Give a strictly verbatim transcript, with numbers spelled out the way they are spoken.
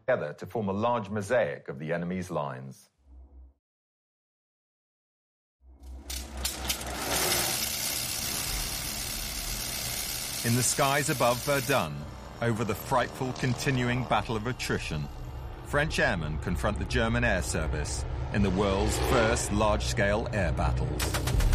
together to form a large mosaic of the enemy's lines. In the skies above Verdun, over the frightful continuing battle of attrition, French airmen confront the German air service in the world's first large-scale air battles.